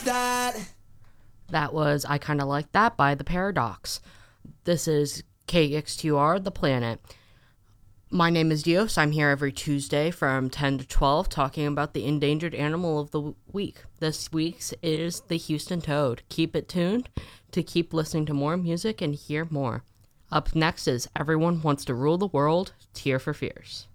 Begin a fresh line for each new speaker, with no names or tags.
Like That.
That was I Kinda Like That by The Paradox. This is KXTR, The Planet. My name is Dios. I'm here every Tuesday from 10 to 12 talking about the endangered animal of the week. This week's is the Houston toad. Keep it tuned to keep listening to more music and hear more. Up next is Everyone Wants to Rule the World, Tear for Fears.